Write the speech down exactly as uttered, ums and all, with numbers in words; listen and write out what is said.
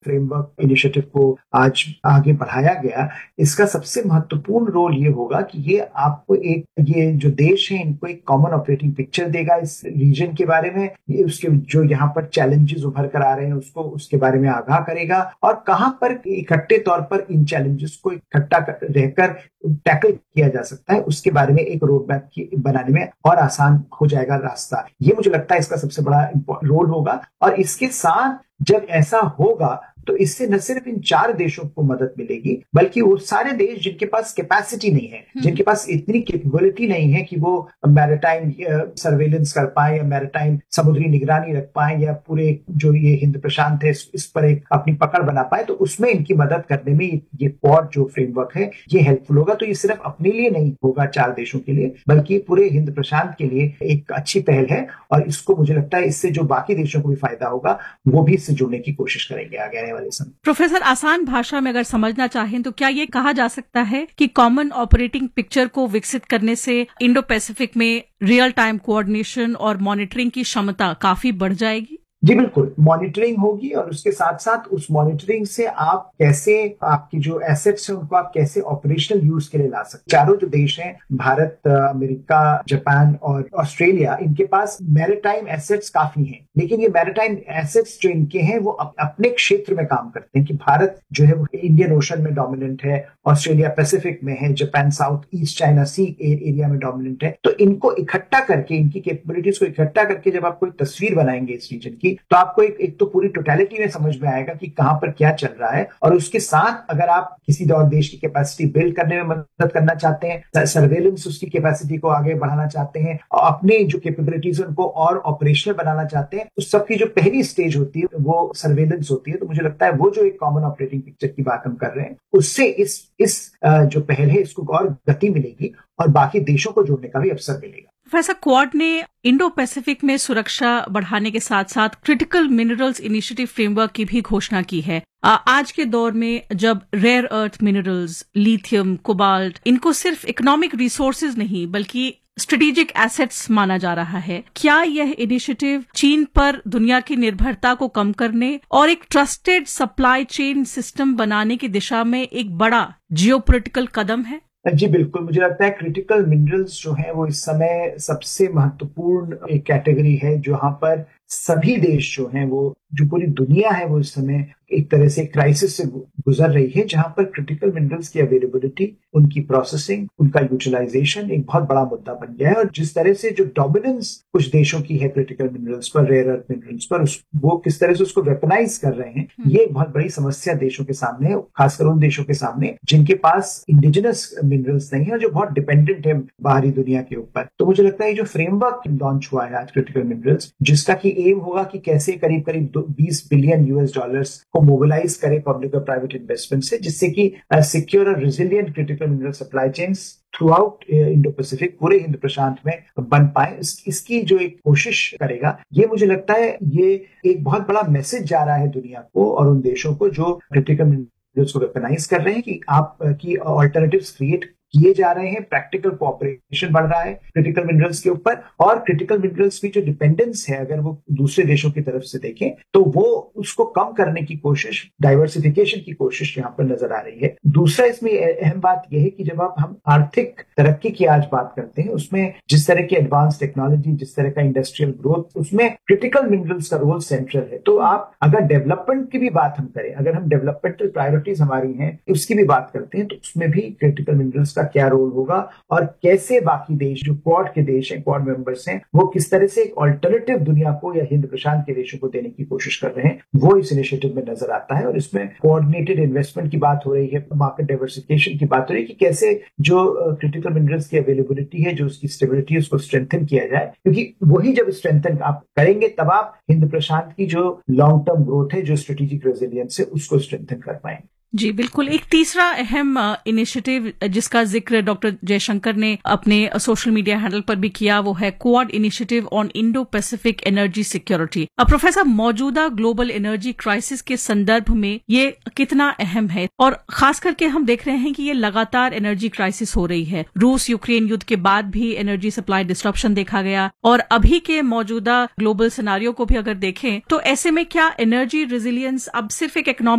Framework initiative को आज आगे बढ़ाया गया, इसका सबसे महत्वपूर्ण रोल ये होगा कि ये आपको एक ये जो देश है इनको एक कॉमन ऑपरेटिंग पिक्चर देगा इस रीजन के बारे में, ये उसके जो यहाँ पर चैलेंजेस उभर कर आ रहे हैं उसको उसके बारे में आगाह करेगा और कहाँ पर इकट्ठे तौर पर इन चैलेंजेस को इकट्ठा रहकर टैकल किया जा सकता है उसके बारे में एक रोड मैप बनाने में और आसान हो जाएगा रास्ता। ये मुझे लगता है इसका सबसे बड़ा रोल होगा और इसके साथ जब ऐसा होगा तो इससे न सिर्फ इन चार देशों को मदद मिलेगी बल्कि वो सारे देश जिनके पास कैपेसिटी नहीं है, जिनके पास इतनी कैपेबिलिटी नहीं है कि वो मैरीटाइम सर्वेलेंस कर पाए या मैरीटाइम समुद्री निगरानी रख पाए या पूरे जो ये हिंद प्रशांत है इस पर एक अपनी पकड़ बना पाए, तो उसमें इनकी मदद करने में ये क्वाड जो फ्रेमवर्क है ये हेल्पफुल होगा। तो ये सिर्फ अपने लिए नहीं होगा चार देशों के लिए बल्कि पूरे हिंद प्रशांत के लिए एक अच्छी पहल है और इसको मुझे लगता है इससे जो बाकी देशों को भी फायदा होगा वो भी इससे जुड़ने की कोशिश करेंगे आगे आने वाले समय। प्रोफेसर, आसान भाषा में अगर समझना चाहें तो क्या ये कहा जा सकता है कि कॉमन ऑपरेटिंग पिक्चर को विकसित करने से इंडो पैसिफिक में रियल टाइम कोऑर्डिनेशन और मॉनिटरिंग की क्षमता काफी बढ़ जाएगी? जी बिल्कुल, मॉनिटरिंग होगी और उसके साथ साथ उस मॉनिटरिंग से आप कैसे आपकी जो एसेट्स हैं उनको आप कैसे ऑपरेशनल यूज के लिए ला सकते। चारों जो देश हैं भारत, अमेरिका, जापान और ऑस्ट्रेलिया, इनके पास मैरीटाइम एसेट्स काफी हैं, लेकिन ये मैरीटाइम एसेट्स जो इनके हैं वो अप, अपने क्षेत्र में काम करते हैं कि भारत जो है वो इंडियन ओशन में डोमिनेंट है, ऑस्ट्रेलिया पैसिफिक में है, जापान साउथ ईस्ट चाइना सी एरिया में डोमिनेंट है। तो इनको इकट्ठा करके इनकी कैपेबिलिटीज को इकट्ठा करके जब आप कोई तस्वीर बनाएंगे इस रीजन की तो आपको एक, एक तो पूरी टोटलिटी में समझ में आएगा कि कहां पर क्या चल रहा है और उसके साथ अगर आप किसी और देश की कैपेसिटी बिल्ड करने में मदद करना चाहते हैं, सर्वेलेंस उसकी कैपेसिटी को आगे बढ़ाना चाहते हैं और अपने जो कैपेबिलिटीज है उनको और ऑपरेशनल बनाना चाहते हैं, उस सबकी जो पहली स्टेज होती है वो सर्वेलेंस होती है। तो मुझे लगता है वो जो एक कॉमन ऑपरेटिंग पिक्चर की बात हम कर रहे हैं उससे इस इस जो पहल है इसको और गति मिलेगी और बाकी देशों को जोड़ने का भी अवसर मिलेगा। प्रोफेसर, क्वाड ने इंडो पैसिफिक में सुरक्षा बढ़ाने के साथ साथ क्रिटिकल मिनरल्स इनिशिएटिव फ्रेमवर्क की भी घोषणा की है। आज के दौर में जब rare earth minerals, lithium, cobalt, इनको सिर्फ इकोनॉमिक रिसोर्सेज नहीं बल्कि स्ट्रेटेजिक एसेट्स माना जा रहा है, क्या यह इनिशिएटिव चीन पर दुनिया की निर्भरता को कम करने और एक ट्रस्टेड सप्लाई चेन सिस्टम बनाने की दिशा में एक बड़ा जियोपॉलिटिकल कदम है? जी बिल्कुल, मुझे लगता है क्रिटिकल मिनरल्स जो हैं वो इस समय सबसे महत्वपूर्ण एक कैटेगरी है जहां पर सभी देश जो हैं वो जो पूरी दुनिया है वो इस समय एक तरह से क्राइसिस से गुजर रही है, जहां पर क्रिटिकल मिनरल्स की अवेलेबिलिटी, उनकी प्रोसेसिंग, उनका यूटिलाइजेशन एक बहुत बड़ा मुद्दा बन गया है। और जिस तरह से जो डोमिनेंस कुछ देशों की है क्रिटिकल मिनरल्स पर, रेयर अर्थ मिनरल्स पर, उस, वो किस तरह से उसको वेपनाइज कर रहे हैं, ये एक बहुत बड़ी समस्या देशों के सामने है, खासकर उन देशों के सामने जिनके पास इंडिजिनस मिनरल्स नहीं है और जो बहुत डिपेंडेंट है बाहरी दुनिया के ऊपर। तो मुझे लगता है ये जो फ्रेमवर्क लॉन्च हुआ है आज क्रिटिकल मिनरल्स, जिसका की एम होगा कि कैसे करीब करीब बीस बिलियन यूएस डॉलर्स को मोबिलाइज करे पब्लिक और प्राइवेट इन्वेस्टमेंट से, जिससे कि सिक्योर और resilient critical mineral supply chains through out Indo Pacific, पूरे हिंद प्रशांत में बन पाए। इस, इसकी जो एक कोशिश करेगा, ये मुझे लगता है ये एक बहुत बड़ा मैसेज जा रहा है दुनिया को और उन देशों को जो क्रिटिकल मिनरल्स को वेपनाइज कर रहे हैं कि आप की ऑल्टरनेटिव्स क्रिएट किए जा रहे हैं, प्रैक्टिकल कोऑपरेशन बढ़ रहा है क्रिटिकल मिनरल्स के ऊपर और क्रिटिकल मिनरल्स की जो डिपेंडेंस है अगर वो दूसरे देशों की तरफ से देखें तो वो उसको कम करने की कोशिश, डाइवर्सिफिकेशन की कोशिश यहाँ पर नजर आ रही है। दूसरा इसमें अहम बात यह है कि जब आप हम आर्थिक तरक्की की आज बात करते हैं उसमें जिस तरह की एडवांस टेक्नोलॉजी, जिस तरह का इंडस्ट्रियल ग्रोथ, उसमें क्रिटिकल मिनरल्स का रोल सेंट्रल है। तो आप अगर डेवलपमेंट की भी बात हम करें, अगर हम डेवलपमेंटल प्रायोरिटीज हमारी हैं उसकी भी बात करते हैं तो उसमें भी क्रिटिकल मिनरल्स क्या रोल होगा और कैसे बाकी देश जो क्वाड के देश हैं, क्वाड मेंबर्स हैं, वो किस तरह से एक ऑल्टरनेटिव दुनिया को या हिंद प्रशांत के देशों को देने की कोशिश कर रहे हैं, वो इस इनिशिएटिव में नजर आता है। और इसमें कोऑर्डिनेटेड इन्वेस्टमेंट की बात हो रही है, मार्केट डाइवर्सिफिकेशन की बात हो रही है कि कैसे जो क्रिटिकल मिनरल्स की अवेलेबिलिटी है, जो उसकी स्टेबिलिटी है, उसको स्ट्रेंथन किया जाए, क्योंकि वही जब स्ट्रेंथन आप करेंगे तब आप हिंद प्रशांत की जो लॉन्ग टर्म ग्रोथ है, जो स्ट्रेटेजिक रेजिलियंस है, उसको स्ट्रेंथन कर पाएंगे। जी बिल्कुल। एक तीसरा अहम इनिशिएटिव जिसका जिक्र डॉक्टर जयशंकर ने अपने सोशल मीडिया हैंडल पर भी किया, वो है quad initiative on Indo Pacific energy security. अब प्रोफेसर, मौजूदा ग्लोबल एनर्जी क्राइसिस के संदर्भ में ये कितना अहम है, और खास करके हम देख रहे हैं कि ये लगातार एनर्जी क्राइसिस हो रही है। रूस यूक्रेन युद्ध के बाद भी एनर्जी सप्लाई डिस्ट्रप्शन देखा गया, और अभी के मौजूदा ग्लोबल सिनारियो को भी अगर देखें तो ऐसे में क्या एनर्जी रेजिलियंस अब सिर्फ एक इकोनॉमिक